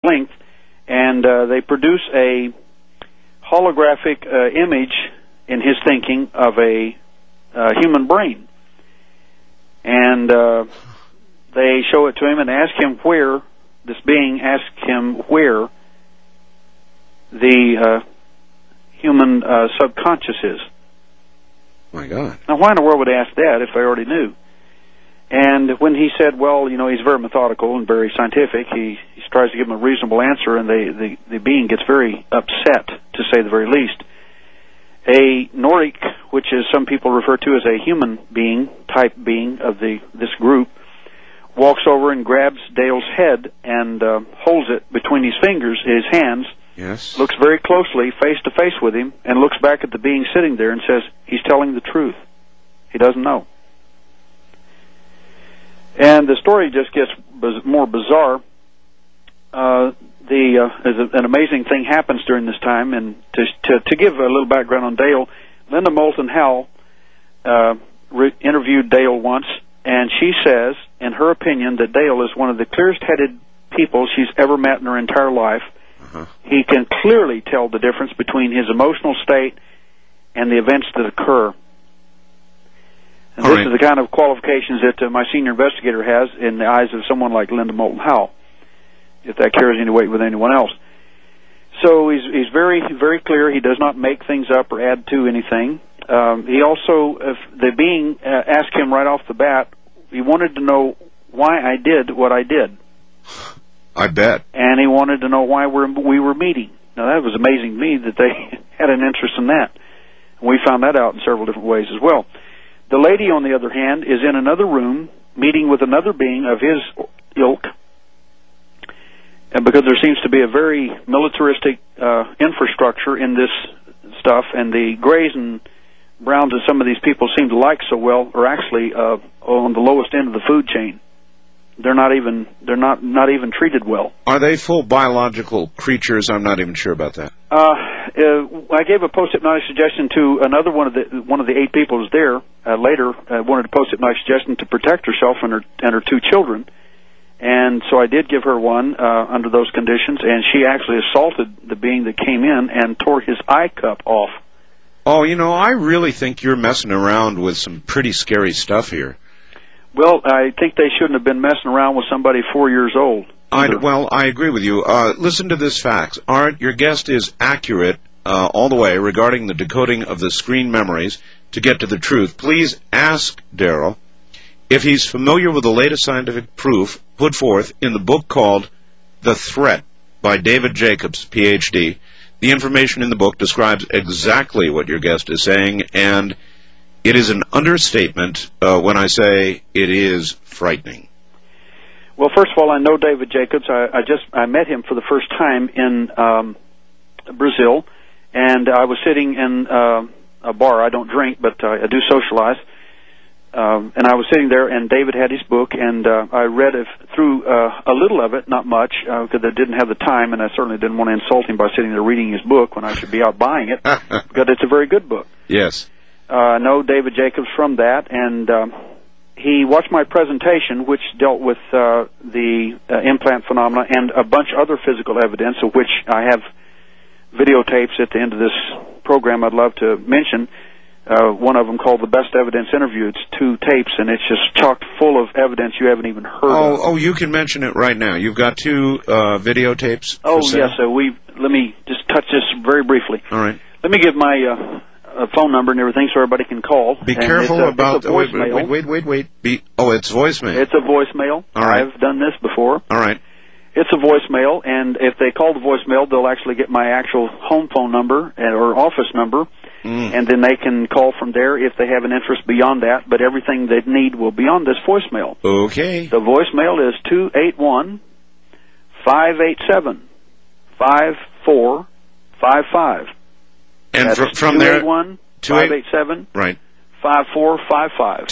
length, and they produce a holographic image in his thinking of a human brain. And they show it to him and ask him where, this being asked him where the human subconscious is. My God. Now, why in the world would they ask that if they already knew? And when he said, well, you know, he's very methodical and very scientific, he tries to give him a reasonable answer, and the being gets very upset, to say the very least. A Nordic, which is some people refer to as a human being, type being of this group, walks over and grabs Dale's head and holds it between his fingers, his hands, yes, looks very closely, face to face with him, and looks back at the being sitting there and says, he's telling the truth. He doesn't know. And the story just gets more bizarre. An amazing thing happens during this time, and to give a little background on Dale, Linda Moulton Howe interviewed Dale once, and she says, in her opinion, that Dale is one of the clearest-headed people she's ever met in her entire life. Uh-huh. He can clearly tell the difference between his emotional state and the events that occur. And this is the kind of qualifications that my senior investigator has in the eyes of someone like Linda Moulton Howe, if that carries any weight with anyone else. So he's very, very clear. He does not make things up or add to anything. He also, if the being asked him right off the bat, he wanted to know why I did what I did. I bet. And he wanted to know why we were meeting. Now, that was amazing to me that they had an interest in that. And we found that out in several different ways as well. The lady, on the other hand, is in another room meeting with another being of his ilk. And because there seems to be a very militaristic infrastructure in this stuff, and the grays and browns that some of these people seem to like so well are actually on the lowest end of the food chain. They're not even treated well. Are they full biological creatures? I'm not even sure about that. I gave a post-hypnotic suggestion to another one of the 8 people who was there later. Wanted a post-hypnotic suggestion to protect herself and her 2 children, and so I did give her one under those conditions. And she actually assaulted the being that came in and tore his eye cup off. Oh, you know, I really think you're messing around with some pretty scary stuff here. Well, I think they shouldn't have been messing around with somebody 4 years old. Well, I agree with you. Listen to this fact. Art, your guest is accurate all the way regarding the decoding of the screen memories to get to the truth. Please ask Daryl if he's familiar with the latest scientific proof put forth in the book called The Threat by David Jacobs, Ph.D. The information in the book describes exactly what your guest is saying, and it is an understatement when I say it is frightening. Well, first of all, I know David Jacobs. I met him for the first time in Brazil, and I was sitting in a bar. I don't drink, but I do socialize. And I was sitting there, and David had his book, and I read through a little of it, not much, because I didn't have the time, and I certainly didn't want to insult him by sitting there reading his book when I should be out buying it, because it's a very good book. Yes. I know David Jacobs from that, and he watched my presentation, which dealt with the implant phenomena and a bunch of other physical evidence, of which I have videotapes at the end of this program I'd love to mention. One of them called The Best Evidence Interview. It's 2 tapes, and it's just chock full of evidence you haven't even heard of. Oh, you can mention it right now. You've got 2 videotapes? Oh, yes. Let me just touch this very briefly. All right. Let me give my phone number and everything so everybody can call. Be careful about... It's a voicemail. Wait. It's voicemail. It's a voicemail. All right. I've done this before. All right. It's a voicemail, and if they call the voicemail, they'll actually get my actual home phone number or office number, and then they can call from there if they have an interest beyond that, but everything they need will be on this voicemail. Okay. The voicemail is 281-587-5455. And that's from there... 281-587... Right. 5455.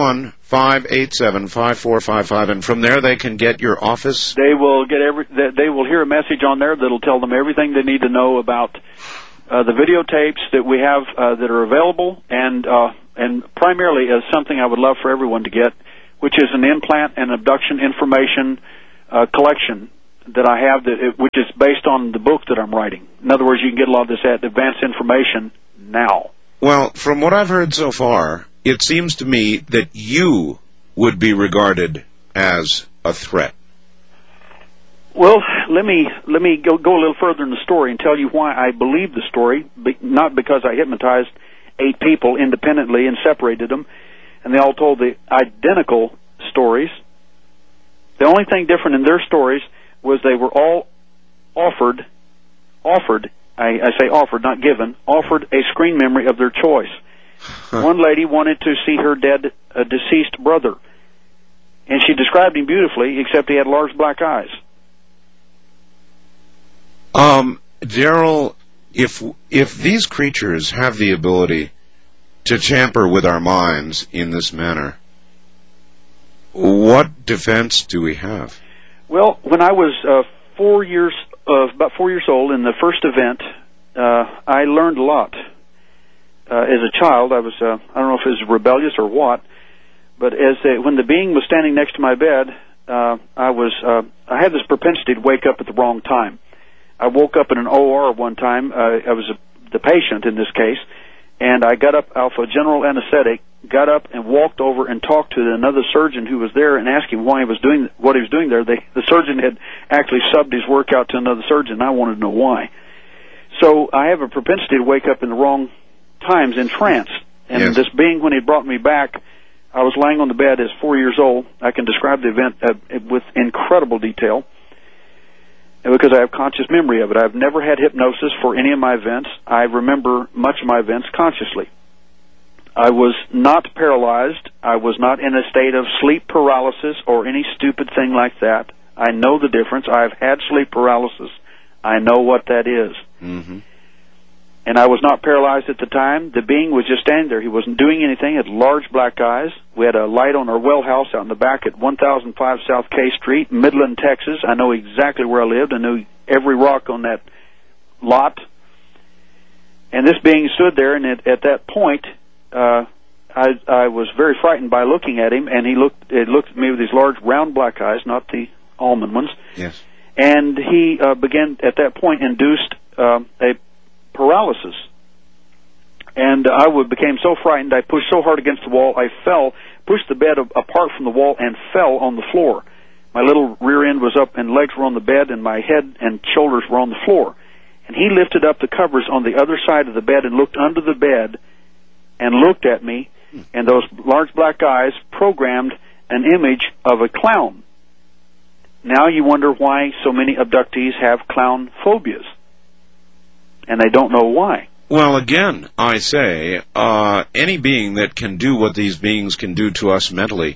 281-587-5455, and from there they can get your office. They will get They will hear a message on there that'll tell them everything they need to know about the videotapes that we have that are available, and primarily as something I would love for everyone to get, which is an implant and abduction information collection that I have, which is based on the book that I'm writing. In other words, you can get a lot of this advanced information now. Well, from what I've heard so far, it seems to me that you would be regarded as a threat. Well, let me go a little further in the story and tell you why I believe the story, not because I hypnotized 8 people independently and separated them, and they all told the identical stories. The only thing different in their stories was they were all offered, I say offered, not given, offered a screen memory of their choice. One lady wanted to see her deceased brother, and she described him beautifully, except he had large black eyes. Daryl, if these creatures have the ability to tamper with our minds in this manner, what defense do we have? Well, when I was about 4 years old in the first event, I learned a lot. As a child, I was I don't know if it was rebellious or what, but when the being was standing next to my bed, I had this propensity to wake up at the wrong time. I woke up in an OR one time. I was the patient in this case, and I got up off a general anesthetic, got up and walked over and talked to another surgeon who was there and asked him why he was doing what he was doing there. The surgeon had actually subbed his work out to another surgeon, and I wanted to know why. So I have a propensity to wake up in the wrong times in trance. And yes. This being, when he brought me back, I was laying on the bed as 4 years old. I can describe the event with incredible detail, because I have conscious memory of it. I've never had hypnosis for any of my events. I remember much of my events consciously. I was not paralyzed. I was not in a state of sleep paralysis or any stupid thing like that. I know the difference. I've had sleep paralysis. I know what that is. Mm-hmm. And I was not paralyzed at the time. The being was just standing there. He wasn't doing anything. He had large black eyes. We had a light on our well house out in the back at 1005 South K Street, Midland, Texas. I know exactly where I lived. I knew every rock on that lot. And this being stood there, and at that point, I was very frightened by looking at him, and he looked at me with these large round black eyes, not the almond ones. Yes. And he began, at that point, induced a paralysis. And I became so frightened, I pushed so hard against the wall, I fell, pushed the bed apart from the wall, and fell on the floor. My little rear end was up, and legs were on the bed, and my head and shoulders were on the floor. And he lifted up the covers on the other side of the bed and looked under the bed and looked at me, and those large black eyes programmed an image of a clown. Now you wonder why so many abductees have clown phobias, and they don't know why. Well, again, I say, any being that can do what these beings can do to us mentally,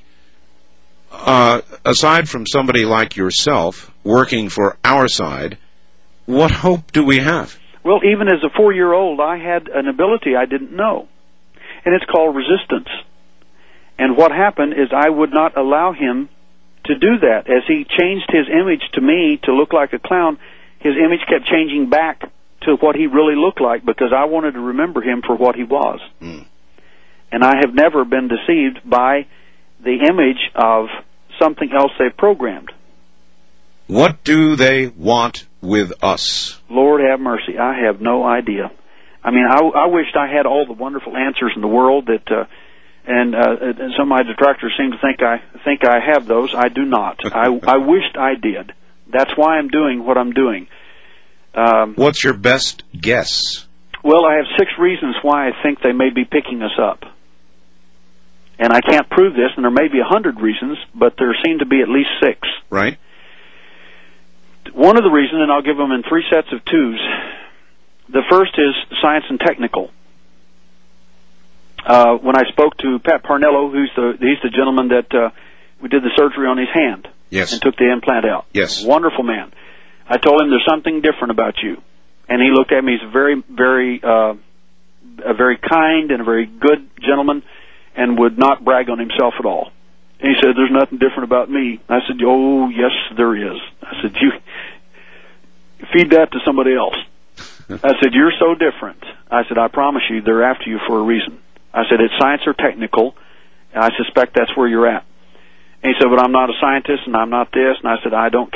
aside from somebody like yourself working for our side, what hope do we have? Well, even as a 4-year-old, I had an ability I didn't know, and it's called resistance. And what happened is I would not allow him to do that. As he changed his image to me to look like a clown, his image kept changing back to what he really looked like, because I wanted to remember him for what he was. And I have never been deceived by the image of something else they programmed. What do they want with us? Lord have mercy. I have no idea. I mean, I wished I had all the wonderful answers in the world that, and some of my detractors seem to think I have those. I do not. I wished I did. That's why I'm doing what I'm doing. What's your best guess? Well, I have 6 reasons why I think they may be picking us up. And I can't prove this, and there may be 100 reasons, but there seem to be at least 6. Right. One of the reasons, and I'll give them in 3 sets of 2s. The first is science and technical. When I spoke to Pat Parnello, he's the gentleman that we did the surgery on his hand. Yes. And took the implant out. Yes. Wonderful man. I told him there's something different about you. And he looked at me. He's a very kind and a very good gentleman, and would not brag on himself at all. And he said, there's nothing different about me. I said, oh, yes, there is. I said, you feed that to somebody else. I said, you're so different. I said, I promise you, they're after you for a reason. I said, it's science or technical, and I suspect that's where you're at. And he said, but I'm not a scientist, and I'm not this. And I said, I don't care.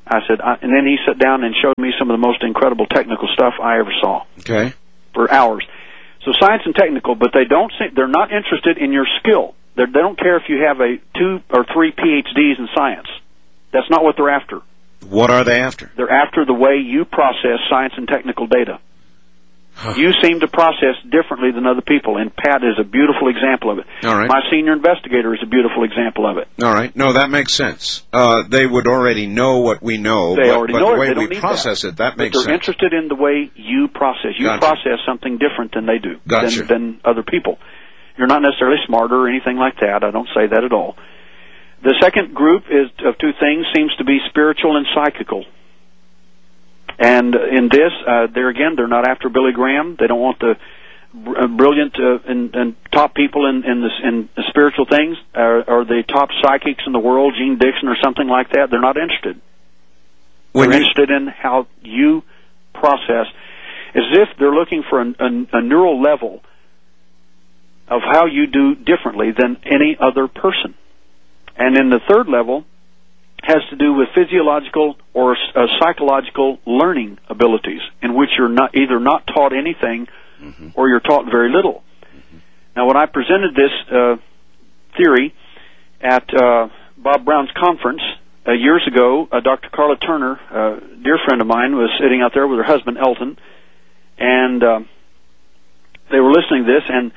I said, and then he sat down and showed me some of the most incredible technical stuff I ever saw. Okay. For hours. So science and technical, but they're not interested in your skill. They don't care if you have a 2 or 3 PhDs in science. That's not what they're after. What are they after? They're after the way you process science and technical data. You seem to process differently than other people, and Pat is a beautiful example of it. All right. My senior investigator is a beautiful example of it. All right. No, that makes sense. They would already know what we know, They already know the way it. They don't we need process that. it, that makes But they're sense. interested in the way you process. You Gotcha. process something different than they do, Gotcha. than other people. You're not necessarily smarter or anything like that. I don't say that at all. The second group is of two things, seems to be spiritual and psychical. And in this, they're not after Billy Graham. They don't want the brilliant and top people in the spiritual things, or the top psychics in the world, Gene Dixon or something like that. They're not interested. They're interested in how you process, as if they're looking for a neural level of how you do differently than any other person. And in the third level, has to do with physiological or psychological learning abilities, in which you're either not taught anything or you're taught very little. Now, when I presented this theory at Bob Brown's conference years ago, Dr. Carla Turner, a dear friend of mine, was sitting out there with her husband, Elton, and they were listening to this, and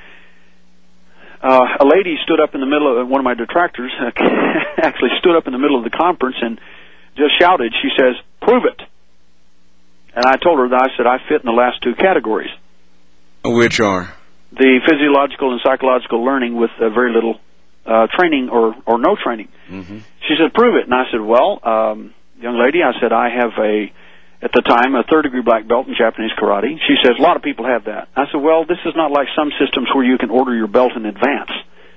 a lady stood up in the middle of, one of my detractors actually stood up in the middle of the conference and just shouted. She says, "Prove it." And I told her that I said I fit in the last two categories. Which are? The physiological and psychological learning with very little training or no training. She said, "Prove it." And I said, "Well, young lady," I said, "I have at the time, a third-degree black belt in Japanese karate." She says, "A lot of people have that." I said, "Well, this is not like some systems where you can order your belt in advance."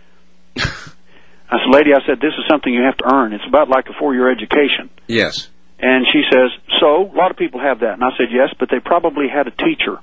I said, "Lady," I said, "this is something you have to earn. It's about like a 4-year education." Yes. And she says, "So, a lot of people have that." And I said, "Yes, but they probably had a teacher."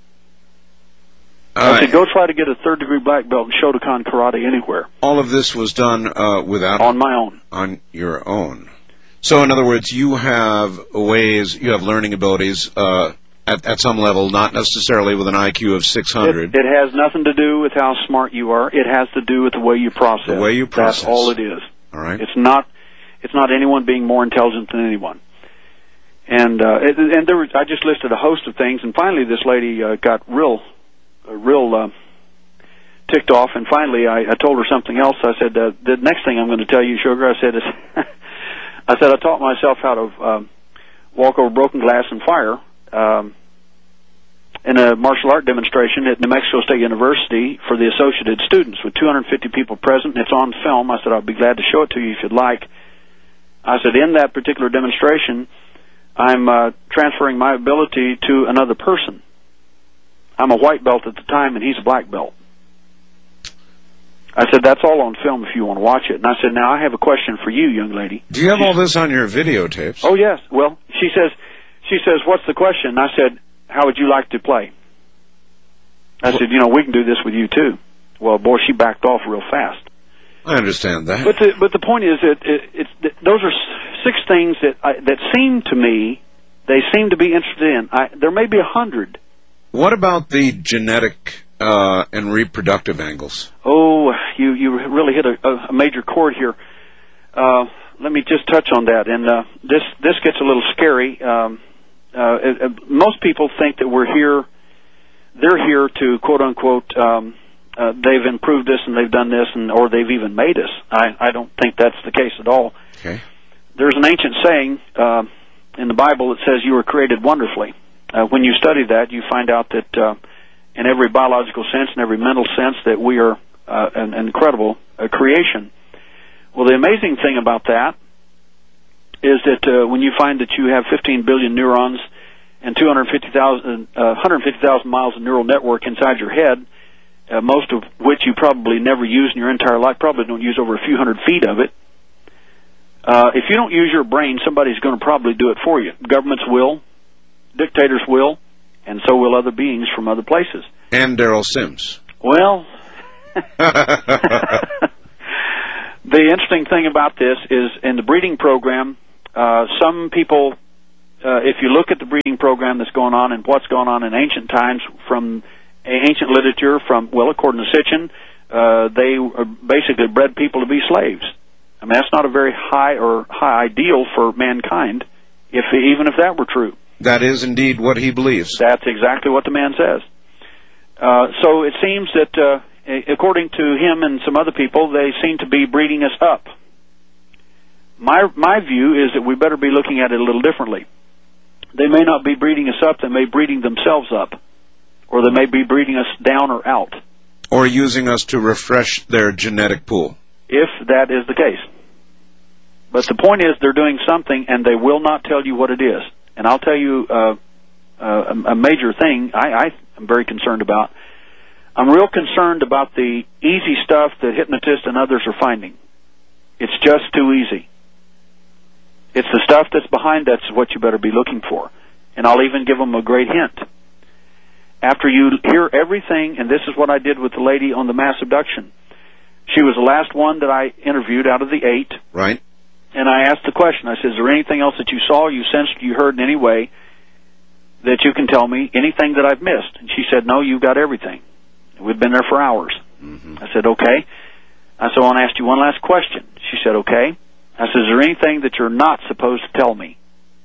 I said, "Go try to get a third-degree black belt in Shotokan karate anywhere." All of this was done without... On my own. On your own. So, in other words, you have learning abilities at some level, not necessarily with an IQ of 600. It has nothing to do with how smart you are. It has to do with the way you process. The way you process. That's all it is. All right. It's not anyone being more intelligent than anyone. And I just listed a host of things, and finally this lady got real ticked off, and finally I told her something else. I said, the next thing I'm going to tell you, sugar, I said, is I taught myself how to walk over broken glass and fire in a martial art demonstration at New Mexico State University for the associated students with 250 people present, and it's on film. I said, "I'll be glad to show it to you if you'd like." I said, "In that particular demonstration, I'm transferring my ability to another person. I'm a white belt at the time, and he's a black belt." I said, "That's all on film if you want to watch it." And I said, "Now, I have a question for you, young lady." Do you have all this on your videotapes? Oh, yes. Well, she says, "What's the question?" And I said, "How would you like to play?" I said, "We can do this with you, too." Well, boy, she backed off real fast. I understand that. But the point is that those are 6 things that seem to me, they seem to be interested in. There may be 100. What about the genetic and reproductive angles? Oh, you really hit a major chord here. Let me just touch on that. And this gets a little scary. Most people think that they're here to, quote unquote, they've improved this and they've done this, or they've even made us. I don't think that's the case at all. Okay. There's an ancient saying in the Bible that says you were created wonderfully. When you study that, you find out that in every biological sense and every mental sense that we are an incredible creation. Well, the amazing thing about that is that when you find that you have 15 billion neurons and 150,000 miles of neural network inside your head, most of which you probably never use in your entire life, probably don't use over a few hundred feet of it. If you don't use your brain, somebody's going to probably do it for you. Governments will, dictators will, and so will other beings from other places. And Daryl Sims. Well, the interesting thing about this is in the breeding program, Some people, if you look at the breeding program that's going on and what's going on in ancient times, from ancient literature, according to Sitchin, they basically bred people to be slaves. I mean, that's not a very high ideal for mankind, even if that were true. That is indeed what he believes. That's exactly what the man says. So it seems that, according to him and some other people, they seem to be breeding us up. My view is that we better be looking at it a little differently. They may not be breeding us up, they may be breeding themselves up, or they may be breeding us down or out. Or using us to refresh their genetic pool. If that is the case. But the point is, they're doing something, and they will not tell you what it is. And I'll tell you a major thing I am very concerned about. I'm real concerned about the easy stuff that hypnotists and others are finding. It's just too easy. It's the stuff that's behind that's what you better be looking for. And I'll even give them a great hint. After you hear everything, and this is what I did with the lady on the mass abduction. She was the last one that I interviewed out of the 8. Right. And I asked the question. I said, is there anything else that you saw, you sensed, you heard in any way that you can tell me, anything that I've missed? And she said, no, you've got everything. We've been there for hours. Mm-hmm. I said, okay. I said, I want to ask you one last question. She said, okay. I said, is there anything that you're not supposed to tell me?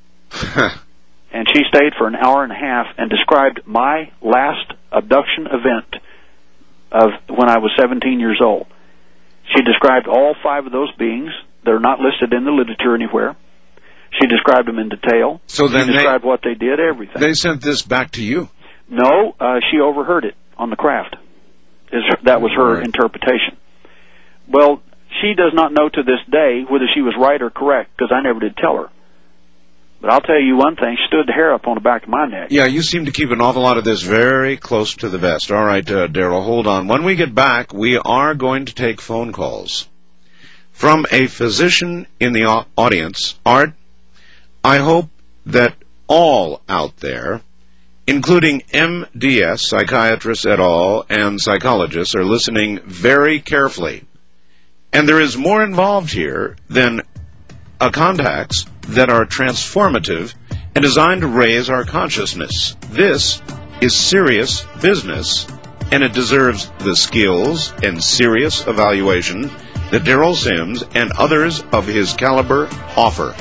And she stayed for an hour and a half and described my last abduction event of when I was 17 years old. She described all 5 of those beings. They're not listed in the literature anywhere. She described them in detail. So then she described what they did, everything. They sent this back to you? No, she overheard it on the craft. That was her interpretation. Well, she does not know to this day whether she was right or correct, because I never did tell her. But I'll tell you one thing, she stood the hair up on the back of my neck. Yeah, you seem to keep an awful lot of this very close to the vest. All right, Daryl, hold on. When we get back, we are going to take phone calls. From a physician in the audience, Art, I hope that all out there, including MDS, psychiatrists et al., and psychologists, are listening very carefully. And there is more involved here than contacts that are transformative and designed to raise our consciousness. This is serious business, and it deserves the skills and serious evaluation that Daryl Sims and others of his caliber offer.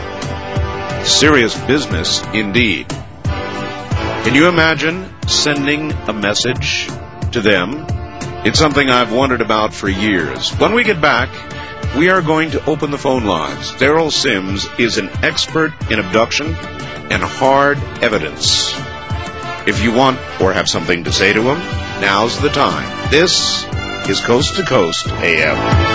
Serious business indeed. Can you imagine sending a message to them? It's something I've wondered about for years. When we get back, we are going to open the phone lines. Daryl Sims is an expert in abduction and hard evidence. If you want or have something to say to him, now's the time. This is Coast to Coast AM.